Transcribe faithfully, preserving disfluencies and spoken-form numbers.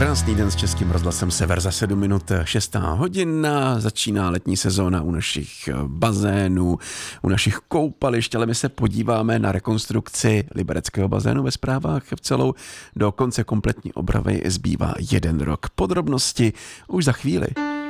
Krásný den s Českým rozhlasem Sever, za sedm minut šestá hodina, začíná letní sezóna u našich bazénů, u našich koupališť, ale my se podíváme na rekonstrukci libereckého bazénu ve zprávách. V celou do konce kompletní opravy zbývá jeden rok. Podrobnosti už za chvíli.